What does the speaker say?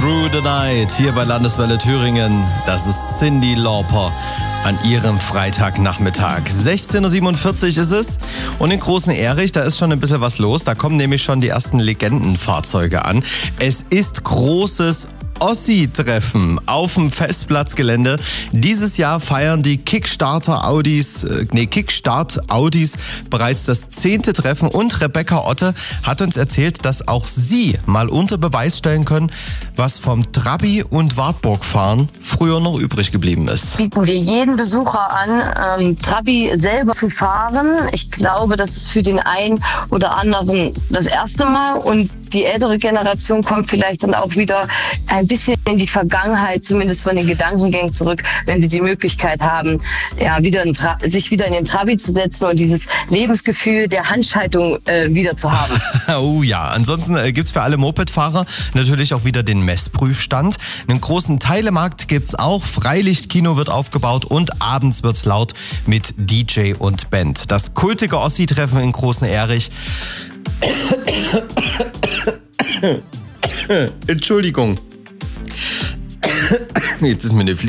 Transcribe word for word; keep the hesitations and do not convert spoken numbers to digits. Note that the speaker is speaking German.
Through the Night hier bei Landeswelle Thüringen. Das ist Cyndi Lauper an ihrem Freitagnachmittag. sechzehn Uhr siebenundvierzig ist es. Und in Großen Erich, da ist schon ein bisschen was los. Da kommen nämlich schon die ersten Legendenfahrzeuge an. Es ist großes Ossi-Treffen auf dem Festplatzgelände. Dieses Jahr feiern die Kickstarter Audis, äh, nee, Kickstart Audis bereits das zehnte Treffen und Rebecca Otte hat uns erzählt, dass auch sie mal unter Beweis stellen können, was vom Trabi- und Wartburg-Fahren früher noch übrig geblieben ist. Bieten wir jeden Besucher an, ähm, Trabi selber zu fahren. Ich glaube, das ist für den einen oder anderen das erste Mal und die ältere Generation kommt vielleicht dann auch wieder ein bisschen in die Vergangenheit, zumindest von den Gedankengängen zurück, wenn sie die Möglichkeit haben, ja, wieder in Tra- sich wieder in den Trabi zu setzen und dieses Lebensgefühl der Handschaltung äh, wieder zu haben. Oh ja, ansonsten äh, gibt's für alle Mopedfahrer natürlich auch wieder den Messprüfstand. Einen großen Teilemarkt gibt's auch, Freilichtkino wird aufgebaut und abends wird's laut mit D J und Band. Das kultige Ossi-Treffen in Großen Erich. Entschuldigung. Jetzt ist mir eine Flie-